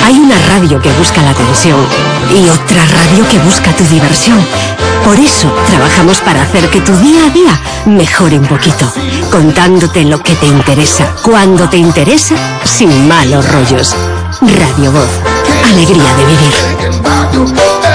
Hay una radio que busca la atención y otra radio que busca tu diversión. Por eso trabajamos para hacer que tu día a día mejore un poquito, contándote lo que te interesa, cuando te interesa, sin malos rollos. Radio Voz, alegría de vivir.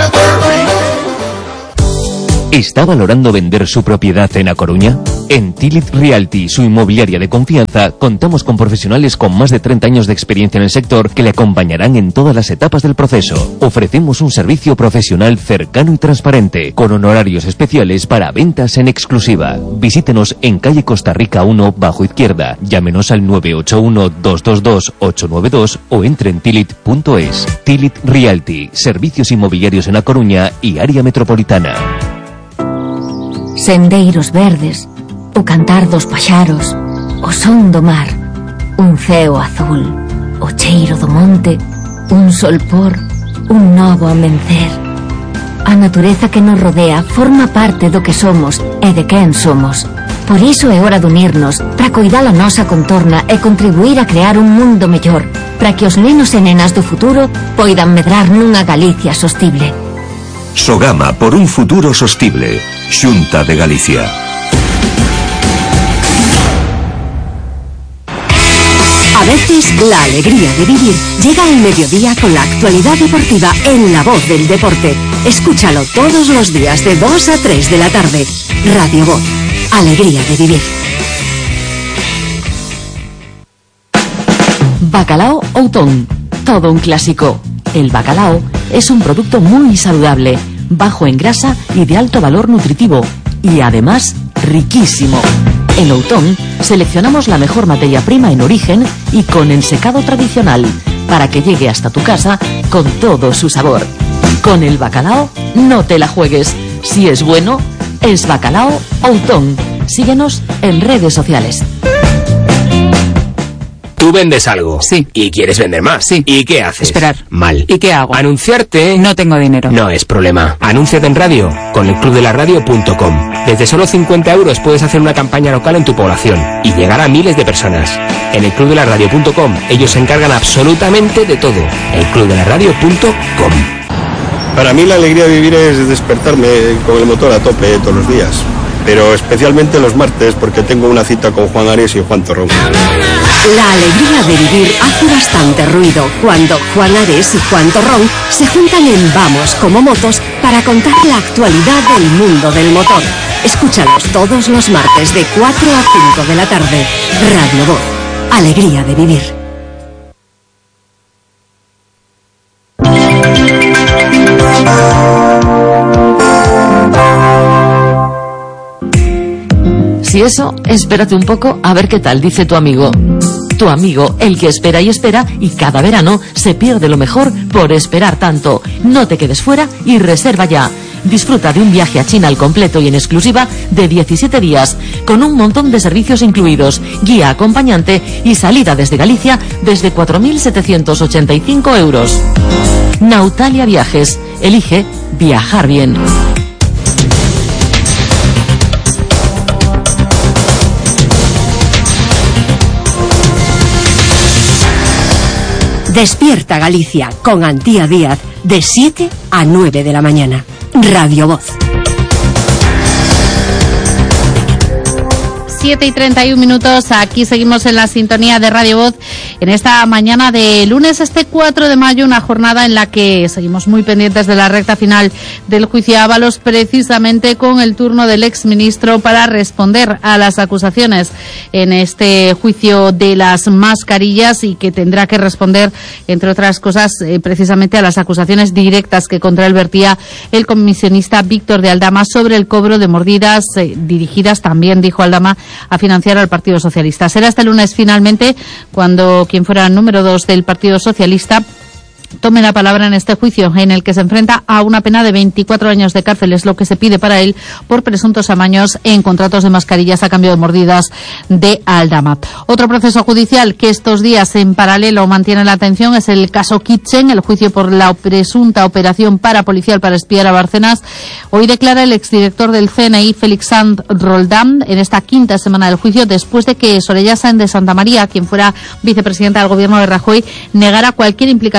¿Está valorando vender su propiedad en A Coruña? En Tilit Realty, su inmobiliaria de confianza, contamos con profesionales con más de 30 años de experiencia en el sector que le acompañarán en todas las etapas del proceso. Ofrecemos un servicio profesional cercano y transparente, con honorarios especiales para ventas en exclusiva. Visítenos en calle Costa Rica 1, bajo izquierda. Llámenos al 981-222-892 o entre en tilit.es. Tilit Realty, servicios inmobiliarios en A Coruña y área metropolitana. Sendeiros verdes, o cantar dos paxaros, o son do mar, un ceo azul, o cheiro do monte, un solpor, un novo amencer. A natureza que nos rodea forma parte do que somos e de quen somos. Por iso é hora de unirnos para coidar a nosa contorna e contribuir a crear un mundo mellor, para que os nenos e nenas do futuro poidan medrar nunha Galicia sostible. Sogama por un futuro sostible. Xunta de Galicia. A veces la alegría de vivir llega al mediodía con la actualidad deportiva en La Voz del Deporte. Escúchalo todos los días de 2 a 3 de la tarde. Radio Voz, alegría de vivir. Bacalao Outón, todo un clásico. El bacalao es un producto muy saludable, bajo en grasa y de alto valor nutritivo, y además riquísimo. En Outón seleccionamos la mejor materia prima en origen y con ensecado tradicional, para que llegue hasta tu casa con todo su sabor. Con el bacalao no te la juegues. Si es bueno, es Bacalao Outón. Síguenos en redes sociales. Tú vendes algo. Sí. ¿Y quieres vender más? Sí. ¿Y qué haces? Esperar. Mal. ¿Y qué hago? Anunciarte. No tengo dinero. No es problema. Anúnciate en radio con el clubdelaradio.com. Desde solo 50 euros puedes hacer una campaña local en tu población y llegar a miles de personas. En el clubdelaradio.com ellos se encargan absolutamente de todo. El clubdelaradio.com. Para mí la alegría de vivir es despertarme con el motor a tope todos los días. Pero especialmente los martes porque tengo una cita con Juan Ares y Juan Torrón. La alegría de vivir hace bastante ruido cuando Juan Ares y Juan Torrón se juntan en Vamos como Motos para contar la actualidad del mundo del motor. Escúchalos todos los martes de 4 a 5 de la tarde. Radio Voz, alegría de vivir. Si eso, espérate un poco a ver qué tal dice tu amigo. Tu amigo, el que espera y cada verano se pierde lo mejor por esperar tanto. No te quedes fuera y reserva ya. Disfruta de un viaje a China al completo y en exclusiva de 17 días, con un montón de servicios incluidos, guía acompañante y salida desde Galicia desde 4.785 euros. Nautalia Viajes. Elige viajar bien. Despierta Galicia con Antía Díaz de 7 a 9 de la mañana. Radio Voz. 7:31, aquí seguimos en la sintonía de Radio Voz en esta mañana de lunes, este 4 de mayo, una jornada en la que seguimos muy pendientes de la recta final del juicio Ábalos, precisamente con el turno del exministro para responder a las acusaciones en este juicio de las mascarillas y que tendrá que responder, entre otras cosas, precisamente a las acusaciones directas que contra él vertía el comisionista Víctor de Aldama sobre el cobro de mordidas dirigidas, también dijo Aldama, a financiar al Partido Socialista. Será este lunes finalmente cuando quien fuera el número 2 del Partido Socialista tome la palabra en este juicio, en el que se enfrenta a una pena de 24 años de cárcel, es lo que se pide para él por presuntos amaños en contratos de mascarillas a cambio de mordidas de Aldama. Otro proceso judicial que estos días en paralelo mantiene la atención es el caso Kitchen, el juicio por la presunta operación parapolicial para espiar a Bárcenas. Hoy declara el exdirector del CNI, Félix Sanz Roldán, en esta quinta semana del juicio, después de que Soraya Sáenz de Santamaría, quien fuera vicepresidenta del gobierno de Rajoy, negara cualquier implicación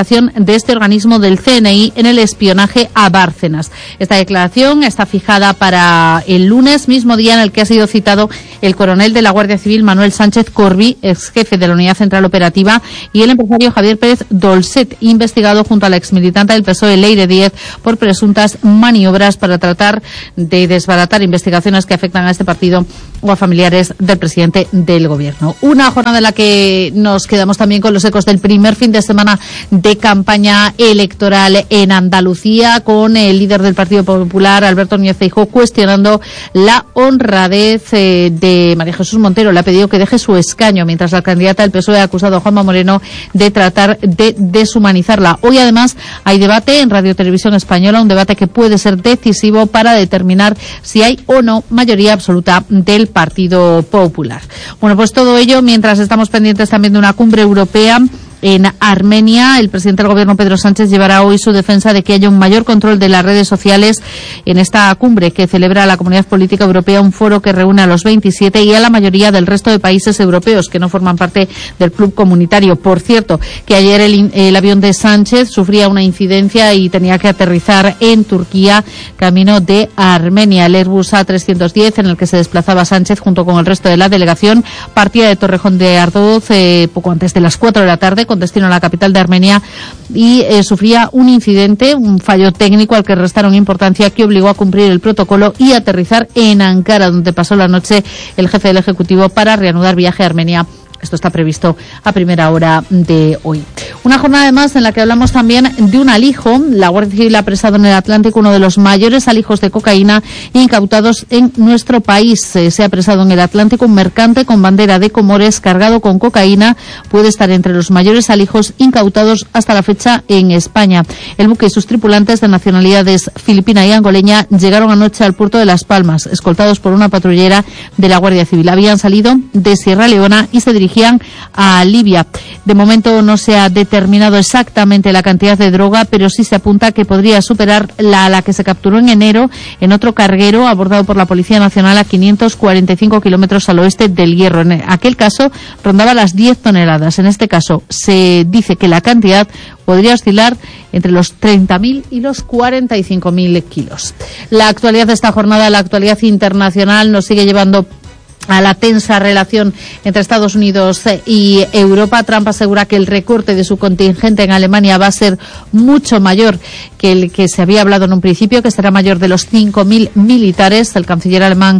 de este organismo del CNI en el espionaje a Bárcenas. Esta declaración está fijada para el lunes, mismo día en el que ha sido citado el coronel de la Guardia Civil Manuel Sánchez Corbí, ex jefe de la Unidad Central Operativa, y el empresario Javier Pérez Dolcet, investigado junto a la exmilitante del PSOE Leire Díez por presuntas maniobras para tratar de desbaratar investigaciones que afectan a este partido o a familiares del presidente del gobierno. Una jornada en la que nos quedamos también con los ecos del primer fin de semana de campaña electoral en Andalucía, con el líder del Partido Popular, Alberto Núñez Feijóo, cuestionando la honradez de María Jesús Montero. Le ha pedido que deje su escaño, mientras la candidata del PSOE ha acusado a Juanma Moreno de tratar de deshumanizarla. Hoy, además, hay debate en Radio Televisión Española, un debate que puede ser decisivo para determinar si hay o no mayoría absoluta del Partido Popular. Bueno, pues todo ello mientras estamos pendientes también de una cumbre europea en Armenia. El presidente del gobierno, Pedro Sánchez, llevará hoy su defensa de que haya un mayor control de las redes sociales en esta cumbre que celebra la Comunidad Política Europea, un foro que reúne a los 27 y a la mayoría del resto de países europeos que no forman parte del club comunitario. Por cierto, que ayer el avión de Sánchez sufría una incidencia y tenía que aterrizar en Turquía, camino de Armenia. El Airbus A310, en el que se desplazaba Sánchez junto con el resto de la delegación, partía de Torrejón de Ardoz poco antes de las 4 de la tarde, con destino a la capital de Armenia, y sufría un incidente, un fallo técnico al que restaron importancia, que obligó a cumplir el protocolo y aterrizar en Ankara, donde pasó la noche el jefe del Ejecutivo para reanudar viaje a Armenia. Esto está previsto a primera hora de hoy. Una jornada además en la que hablamos también de un alijo. La Guardia Civil ha apresado en el Atlántico uno de los mayores alijos de cocaína incautados en nuestro país. Se ha apresado en el Atlántico un mercante con bandera de Comores cargado con cocaína. Puede estar entre los mayores alijos incautados hasta la fecha en España. El buque y sus tripulantes, de nacionalidades filipina y angoleña, llegaron anoche al puerto de Las Palmas, escoltados por una patrullera de la Guardia Civil. Habían salido de Sierra Leona y se dirigían a Libia. De momento no se ha determinado exactamente la cantidad de droga, pero sí se apunta que podría superar la que se capturó en enero en otro carguero abordado por la Policía Nacional a 545 kilómetros al oeste del Hierro. En aquel caso rondaba las 10 toneladas. En este caso se dice que la cantidad podría oscilar entre los 30.000 y los 45.000 kilos. La actualidad de esta jornada, la actualidad internacional, nos sigue llevando a la tensa relación entre Estados Unidos y Europa. Trump asegura que el recorte de su contingente en Alemania va a ser mucho mayor que el que se había hablado en un principio, que será mayor de los 5.000 militares. El canciller alemán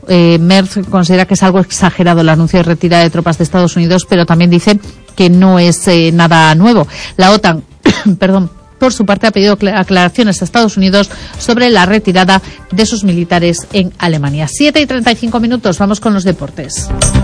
Merz considera que es algo exagerado el anuncio de retirada de tropas de Estados Unidos, pero también dice que no es nada nuevo. La OTAN, por su parte, ha pedido aclaraciones a Estados Unidos sobre la retirada de sus militares en Alemania. 7:35, vamos con los deportes.